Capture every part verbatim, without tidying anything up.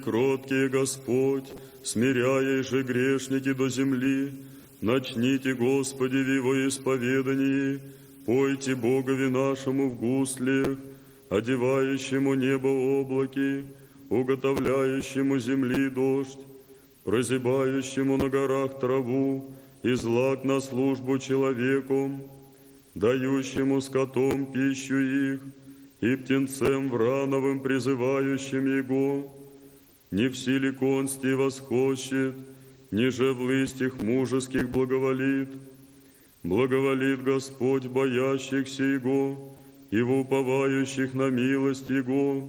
Кроткий Господь, смиряя же грешники до земли, начните, Господи, в Его исповедании, пойте Богови нашему в гуслях, одевающему небо облаки, уготовляющему земли дождь, прозябающему на горах траву и злак на службу человеком, дающему скотом пищу их и птенцем врановым призывающим его. Не в силе консти восхощет, ниже в листьях мужеских благоволит. Благоволит Господь боящихся Его и в уповающих на милость Его.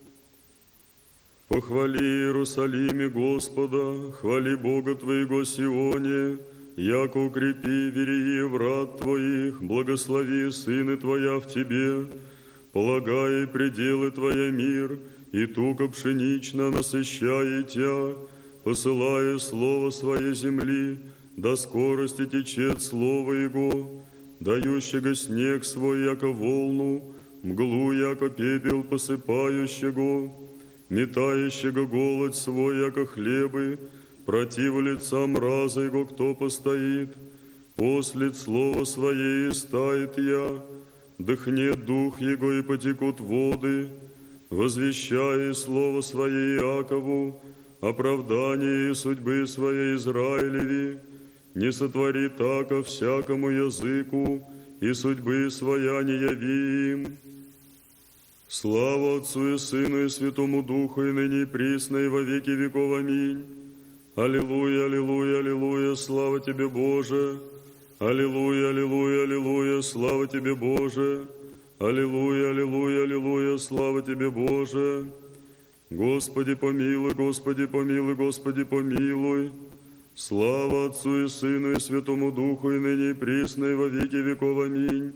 Похвали Иерусалиме Господа, хвали Бога Твоего Сионе, яко укрепи верии врат Твоих, благослови сыны Твоя в Тебе, полагай пределы Твоя мир, и туго пшенично насыщая Тя, посылая слово Своей земли, до скорости течет слово Его, дающего снег свой, яко волну, мглу, яко пепел посыпающего, метающего голод свой, яко хлебы, против лица мраза Его кто постоит, послед слова Своей истает я, дыхнет дух Его и потекут воды, возвещая слово Свое Иакову, оправдание и судьбы Своей Израилеви, не сотвори тако всякому языку, и судьбы Своя не яви им. Слава Отцу и Сыну и Святому Духу, и ныне и присно, и во веки веков. Аминь. Аллилуйя, аллилуйя, аллилуйя, слава Тебе, Боже! Аллилуйя, аллилуйя, аллилуйя, слава Тебе, Боже! Аллилуйя, аллилуйя, аллилуйя, слава Тебе, Боже! Господи помилуй, Господи помилуй, Господи помилуй! Слава Отцу и Сыну и Святому Духу, и ныне и присно, и во веки веков. Аминь.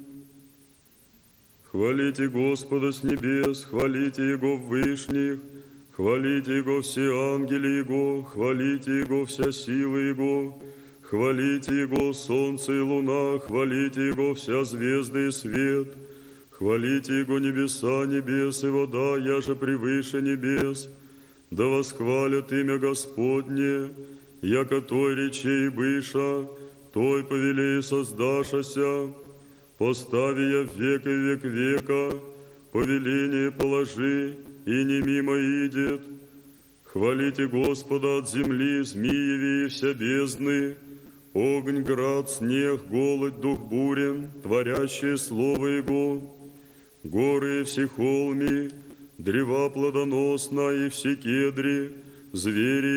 Хвалите Господа с небес, хвалите Его в вышних, хвалите Его все ангели Его, хвалите Его вся сила Его, хвалите Его солнце и луна, хвалите Его вся звезды и свет, хвалите Его небеса, небес и вода, яже превыше небес, да восхвалят имя Господне, яко той речей быша, той повелей создашася, постави я в век и век века, повеление положи, и не мимо идет. Хвалите Господа от земли, змееви и вся бездны, огонь, град, снег, голодь, дух бурен, творящее слово Его, горы и все холми, древа плодоносна и все кедри, звери